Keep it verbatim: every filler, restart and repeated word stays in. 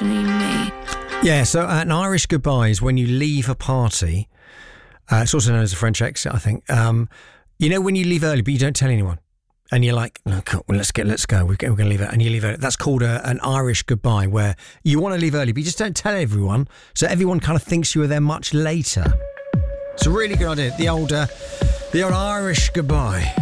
especially me. Yeah, so uh, an Irish goodbye is when you leave a party. Uh, it's also known as a French exit, I think. Um, you know when you leave early, but you don't tell anyone, and you're like, "No, cool, well, let's get, let's go. We're, we're going to leave it," and you leave it. That's called a, an Irish goodbye, where you want to leave early, but you just don't tell everyone, so everyone kind of thinks you were there much later. It's a really good idea. The old, uh, the old Irish goodbye.